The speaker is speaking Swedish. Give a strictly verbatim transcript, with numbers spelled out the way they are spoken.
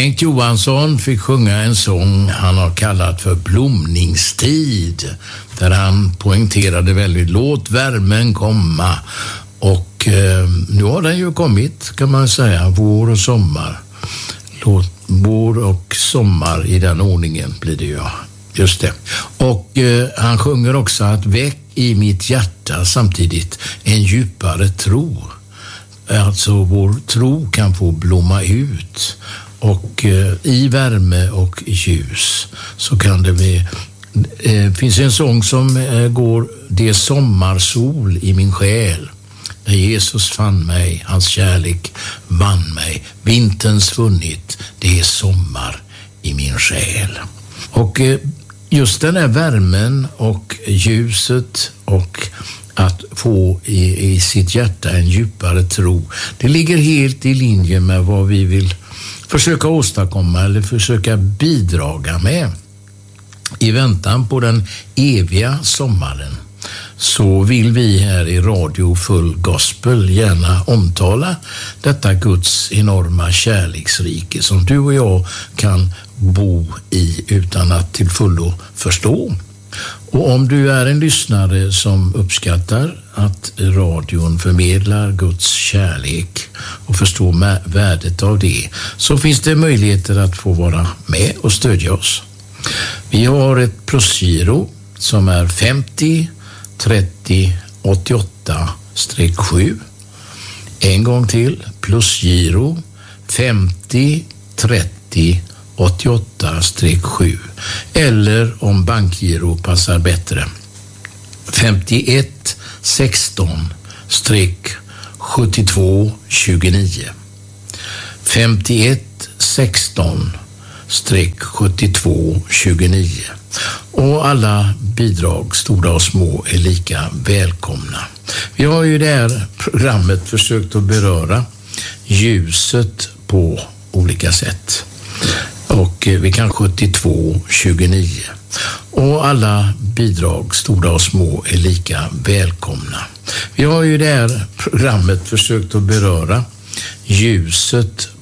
Bengt Johansson fick sjunga en sång han har kallat för Blomningstid, där han poängterade väldigt låt värmen komma. Och eh, nu har den ju kommit, kan man säga, vår och sommar. Låt, vår och sommar i den ordningen blir det ju. Just det. Och eh, han sjunger också att väck i mitt hjärta samtidigt en djupare tro. Alltså vår tro kan få blomma ut. Och eh, i värme och ljus så kan det bli... Det eh, finns en sång som eh, går: det är sommarsol i min själ. När Jesus fann mig, hans kärlek vann mig. Vinterns funnit, det är sommar i min själ. Och eh, just den här värmen och ljuset och att få i, i sitt hjärta en djupare tro, det ligger helt i linje med vad vi vill försöka åstadkomma eller försöka bidraga med i väntan på den eviga sommaren. Så vill vi här i Radio Full Gospel gärna omtala detta Guds enorma kärleksrike som du och jag kan bo i utan att till fullo förstå. Och om du är en lyssnare som uppskattar att radion förmedlar Guds kärlek och förstår värdet av det, så finns det möjligheter att få vara med och stödja oss. Vi har ett plusgiro som är femtio trettio åttioåtta sju. En gång till, plusgiro femtio trettio åttioåtta sju. Eller om bankgiro passar bättre, femtioett sexton sjuttiotvå tjugonio. femtioett sexton sjuttiotvå tjugonio. Och alla bidrag, stora och små, är lika välkomna. Vi har ju det här programmet försökt att beröra ljuset på olika sätt. Och vi kan sjuttiotvå tjugonio. Och alla bidrag, stora och små, är lika välkomna. Vi har ju det här programmet försökt att beröra ljuset